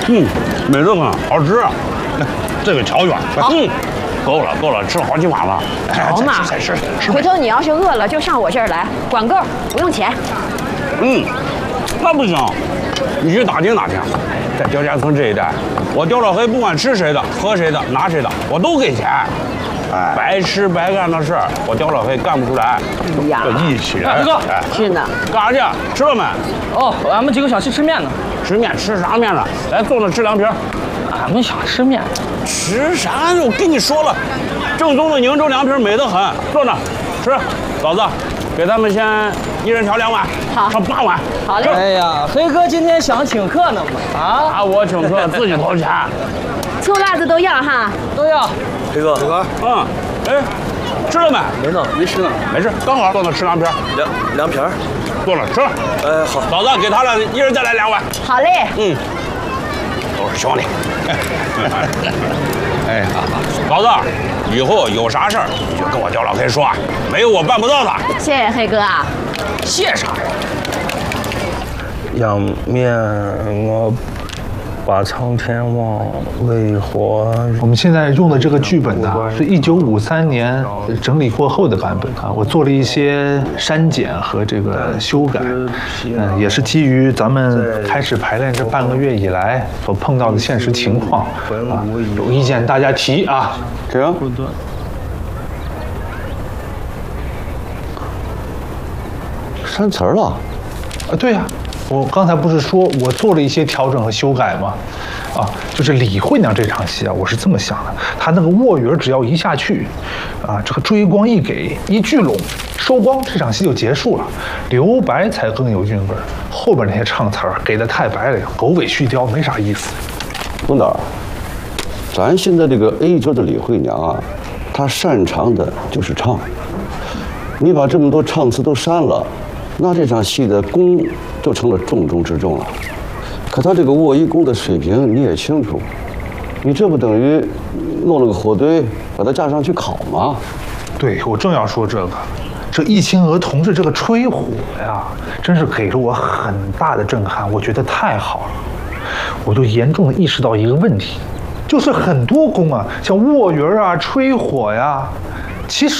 美得很，好吃。这个调远，够了，吃了好几碗了。 好嘛， 再吃。 回头你要是饿了，就上我这儿来，管够，不用钱。 那不行，你去打听打听，在焦家村这一带，我刁老黑不管吃谁的、喝谁的、拿谁的，我都给钱。白吃白干的事儿，我刁老黑干不出来。 哎呀， 义气人。 大哥， 是呢。 干啥去？吃了没？ 哦，俺们几个想去吃面呢。 吃面吃啥面呢？来，坐那吃凉皮。 俺们想吃面。 吃啥？我跟你说了，正宗的宁州凉皮美得很。坐那吃，嫂子，给他们先一人调2碗， 好， 上8碗。 好嘞。 哎呀，黑哥今天想请客呢嘛？ 啊，我请客自己掏钱。 醋辣子都要哈。 都要。 黑哥， 哎，吃了没？ 没呢，没吃呢。 没事，刚好坐那吃凉皮。 凉皮儿， 坐那吃。 好。 嫂子，给他俩一人再来2碗。 好嘞。 都是兄弟。哎，嫂子，以后有啥事儿就跟我刁老黑说，没有我办不到的。 谢谢黑哥啊。 谢啥呀？ 仰面我把苍天望，为何？ 我们现在用的这个剧本呢，是1953年整理过后的版本啊，我做了一些删减和这个修改，也是基于咱们开始排练这半个月以来所碰到的现实情况啊，有意见大家提啊。 行。 删词儿了？ 对呀。我刚才不是说我做了一些调整和修改吗？就是李慧娘这场戏啊，我是这么想的，她那个卧云只要一下去，这个追光一给一聚拢，收光，这场戏就结束了。留白才更有韵味，后边那些唱词儿给的太白了，狗尾续貂，没啥意思。 东导，咱现在这个 A 桌的李慧娘啊，她擅长的就是唱，你把这么多唱词都删了，那这场戏的功就成了重中之重了。可他这个卧一功的水平你也清楚，你这不等于弄了个火堆把它架上去烤吗？ 对，我正要说这个，这易清娥同志这个吹火呀，真是给了我很大的震撼，我觉得太好了。我就严重的意识到一个问题，就是很多功啊，像卧云啊、吹火呀，其实